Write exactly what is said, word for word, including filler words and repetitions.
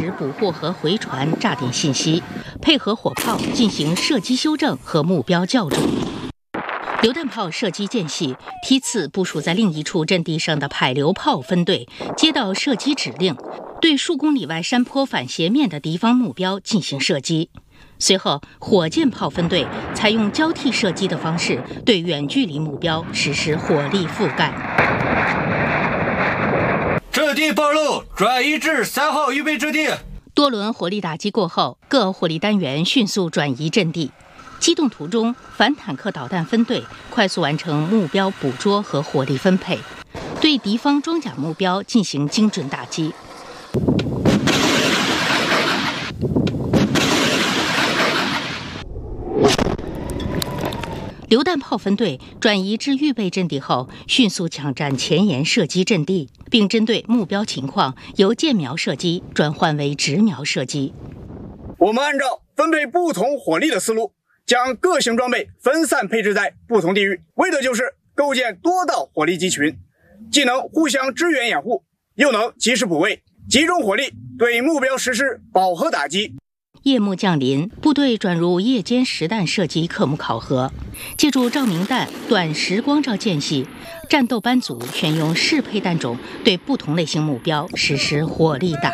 时捕获和回传炸点信息，配合火炮进行射击修正和目标校准。榴弹炮射击间隙，梯次部署在另一处阵地上的迫流炮分队接到射击指令，对数公里外山坡反斜面的敌方目标进行射击。随后，火箭炮分队采用交替射击的方式，对远距离目标实施火力覆盖。 阵地暴露，转移至三号预备阵地。 多轮火力打击过后，各火力单元迅速转移阵地。机动途中，反坦克导弹分队快速完成目标捕捉和火力分配，对敌方装甲目标进行精准打击。榴弹炮分队转移至预备阵地后，迅速抢占前沿射击阵地，并针对目标情况由箭瞄射击转换为直瞄射击。 我们按照分配不同火力的思路，将各型装备分散配置在不同地域，为的就是构建多道火力集群，既能互相支援掩护，又能及时补位，集中火力对目标实施饱和打击。 夜幕降临，部队转入夜间实弹射击科目考核，借助照明弹、短时光照间隙，战斗班组选用适配弹种对不同类型目标实施火力打